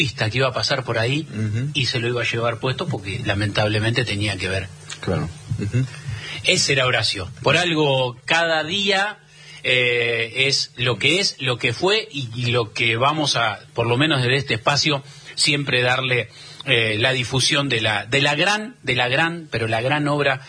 pista que iba a pasar por ahí y se lo iba a llevar puesto porque lamentablemente tenía que ver. Claro. Ese era Horacio. Por algo cada día es, lo que fue y lo que vamos a, por lo menos desde este espacio, siempre darle la difusión de la gran obra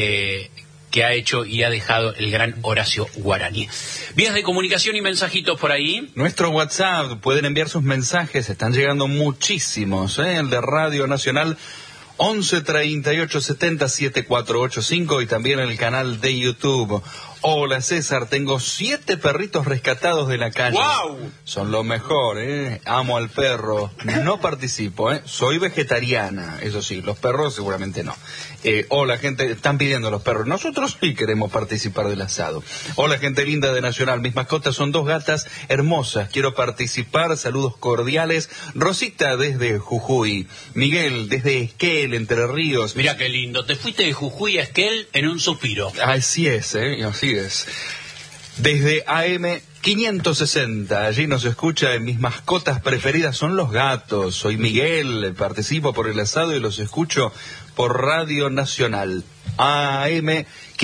que ha hecho y ha dejado el gran Horacio Guaraní. Vías de comunicación y mensajitos por ahí. Nuestro WhatsApp, pueden enviar sus mensajes, están llegando muchísimos, el de Radio Nacional 11 38 70 7485 y también el canal de YouTube. Hola César, tengo 7 perritos rescatados de la calle. ¡Wow! Son lo mejor, amo al perro. No participo, soy vegetariana, eso sí, los perros seguramente no. Hola gente, están pidiendo los perros. Nosotros sí queremos participar del asado. Hola gente linda de Nacional, mis mascotas son 2 gatas hermosas. Quiero participar, saludos cordiales. Rosita desde Jujuy, Miguel desde Esquel, Entre Ríos. Mira qué lindo, te fuiste de Jujuy a Esquel en un suspiro. Así es, así es. Desde AM 560, allí nos escucha, mis mascotas preferidas son los gatos. Soy Miguel, participo por el asado y los escucho por Radio Nacional. AM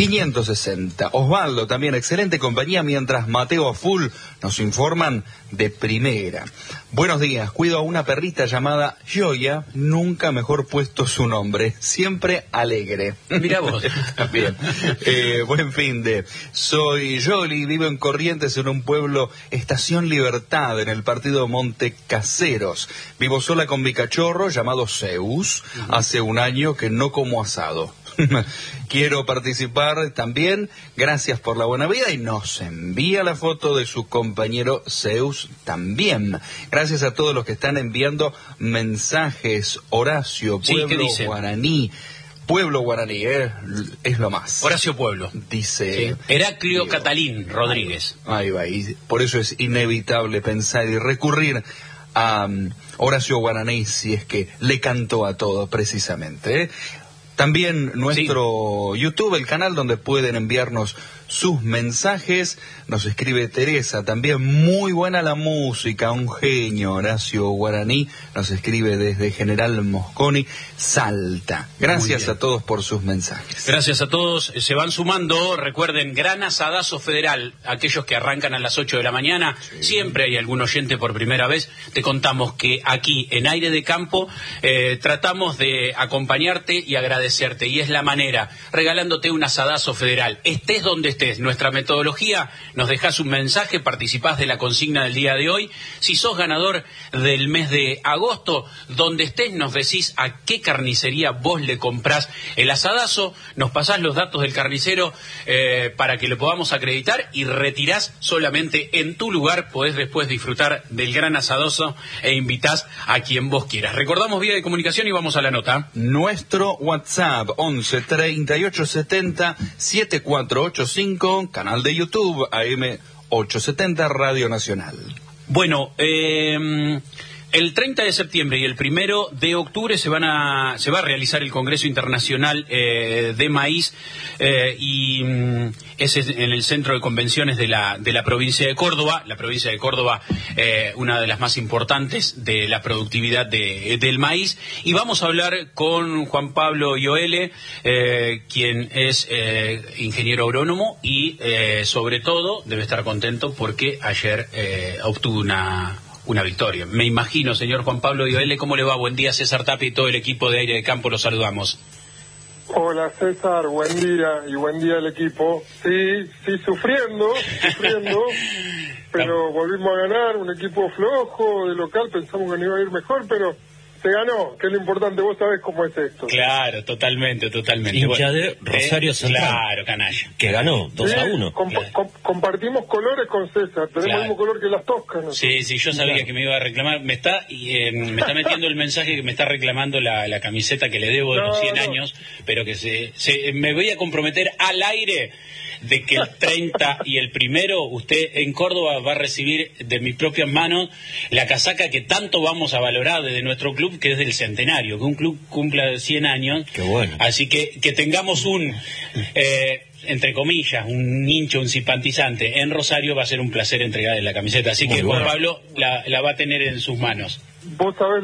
560. Osvaldo también, excelente compañía, mientras Mateo a full nos informan de primera. Buenos días, cuido a una perrita llamada Joya, nunca mejor puesto su nombre, siempre alegre. Mira vos. Bien. Buen fin de. Soy Yoli, vivo en Corrientes, en un pueblo Estación Libertad, en el partido Monte Caseros. Vivo sola con mi cachorro llamado Zeus. Hace un año que no como asado. Quiero participar también, gracias por la buena vida, y nos envía la foto de su compañero Zeus también. Gracias a todos los que están enviando mensajes. Horacio, Pueblo Guaraní. Pueblo Guaraní, es lo más. Horacio Pueblo. Dice... Sí. Heraclio Catalín Rodríguez. Ahí va, y por eso es inevitable pensar y recurrir a Horacio Guaraní si es que le cantó a todo precisamente, También nuestro YouTube, el canal donde pueden enviarnos sus mensajes. Nos escribe Teresa, también muy buena la música, un genio, Horacio Guaraní. Nos escribe desde General Mosconi, Salta. Gracias a todos por sus mensajes. Gracias a todos, se van sumando. Recuerden, gran asadazo federal, aquellos que arrancan a las 8 de la mañana. Siempre hay algún oyente por primera vez. Te contamos que aquí en Aire de Campo tratamos de acompañarte y agradecerte, y es la manera, regalándote un asadazo federal. Estés donde estés, nuestra metodología, nos dejás un mensaje, participás de la consigna del día de hoy. Si sos ganador del mes de agosto, donde estés nos decís a qué carnicería vos le comprás el asadazo, nos pasás los datos del carnicero para que lo podamos acreditar y retirás solamente en tu lugar. Podés después disfrutar del gran asadazo e invitás a quien vos quieras. Recordamos vía de comunicación y vamos a la nota. Nuestro WhatsApp 11 38 70 7485, canal de YouTube AM 870 Radio Nacional. Bueno, el 30 de septiembre y el 1 de octubre se va a realizar el Congreso Internacional de Maíz y es en el Centro de Convenciones de la provincia de Córdoba. La provincia de Córdoba, una de las más importantes de la productividad del maíz. Y vamos a hablar con Juan Pablo Ioele, quien es ingeniero agrónomo y sobre todo debe estar contento porque ayer obtuvo una victoria. Me imagino, señor Juan Pablo Ioele, ¿cómo le va? Buen día, César Tapia y todo el equipo de Aire de Campo, los saludamos. Hola César, buen día y buen día al equipo. Sí, sufriendo, pero volvimos a ganar, un equipo flojo de local, pensamos que no iba a ir mejor, pero se ganó, que es lo importante, vos sabés cómo es esto. Claro, totalmente. Hincha de Rosario Central. Claro, canalla. Que ganó 2-1. Compartimos colores con César, tenemos el mismo color que las toscas, ¿no? Sí, yo sabía que me iba a reclamar. Me está metiendo el mensaje que me está reclamando la camiseta que le debo de los 100 años, pero que me voy a comprometer al aire de que el 30 y el 1 usted en Córdoba va a recibir de mis propias manos la casaca que tanto vamos a valorar desde nuestro club, que es del centenario, que un club cumpla 100 años. Qué bueno. Así que tengamos entre comillas, un hincha, un simpatizante en Rosario, va a ser un placer entregarle la camiseta. Así que Juan Pablo la va a tener en sus manos. Vos sabés